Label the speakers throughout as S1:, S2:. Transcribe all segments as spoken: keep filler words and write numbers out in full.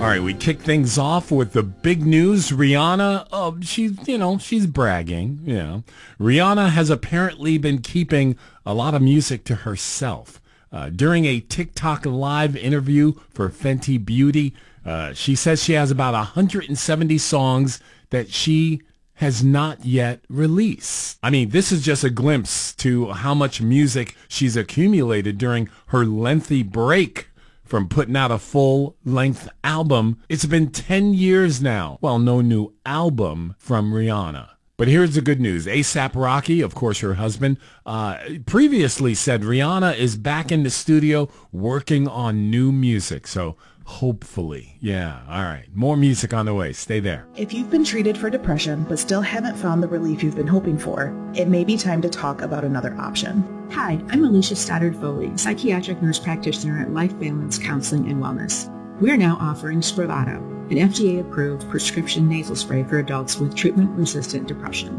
S1: All right, we kick things off with the big news. Rihanna, oh, she's, you know, she's bragging, you know. Rihanna has apparently been keeping a lot of music to herself. Uh, during a TikTok live interview for Fenty Beauty, uh, she says she has about one hundred seventy songs that she has not yet released. I mean, this is just a glimpse to how much music she's accumulated during her lengthy break from putting out a full-length album. It's been ten years now. Well, no new album from Rihanna. But here's the good news. A$AP Rocky, of course her husband, uh, previously said Rihanna is back in the studio working on new music. So hopefully, yeah, all right. More music on the way. Stay there.
S2: If you've been treated for depression but still haven't found the relief you've been hoping for, it may be time to talk about another option.
S3: Hi, I'm Alicia Stoddard Foley, psychiatric nurse practitioner at Life Balance Counseling and Wellness. We are now offering Spravato, an F D A-approved prescription nasal spray for adults with treatment-resistant depression.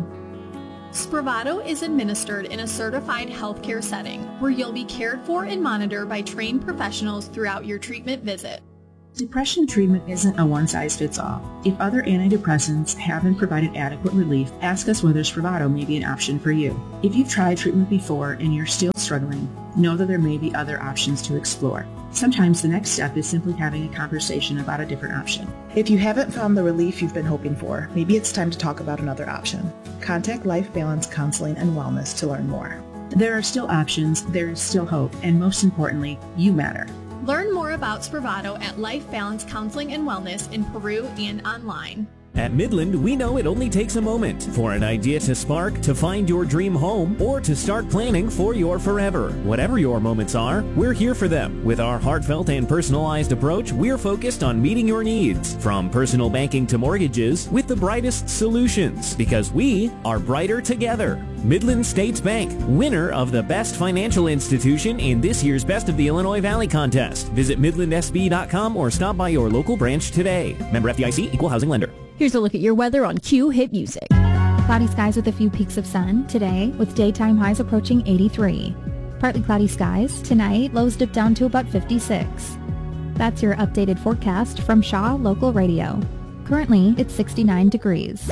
S4: Spravato is administered in a certified healthcare setting where you'll be cared for and monitored by trained professionals throughout your treatment visit.
S3: Depression treatment isn't a one-size-fits-all. If other antidepressants haven't provided adequate relief, ask us whether Spravato may be an option for you. If you've tried treatment before and you're still struggling, know that there may be other options to explore. Sometimes the next step is simply having a conversation about a different option.
S2: If you haven't found the relief you've been hoping for, maybe it's time to talk about another option. Contact Life Balance Counseling and Wellness to learn more.
S3: There are still options, there is still hope, and most importantly, you matter.
S4: Learn more about Spravato at Life Balance Counseling and Wellness in Peru and online.
S5: At Midland, we know it only takes a moment for an idea to spark, to find your dream home, or to start planning for your forever. Whatever your moments are, we're here for them. With our heartfelt and personalized approach, we're focused on meeting your needs. From personal banking to mortgages, with the brightest solutions. Because we are brighter together. Midland States Bank, winner of the Best Financial Institution in this year's Best of the Illinois Valley contest. Visit midland s b dot com or stop by your local branch today. Member F D I C, Equal Housing Lender.
S6: Here's a look at your weather on Q Hit Music. Cloudy skies with a few peaks of sun today, with daytime highs approaching eighty-three. Partly cloudy skies tonight, lows dip down to about fifty-six. That's your updated forecast from Shaw Local Radio. Currently, it's sixty-nine degrees.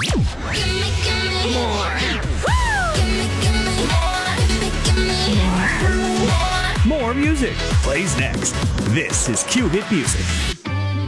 S5: More music plays next. This is Q Hit Music.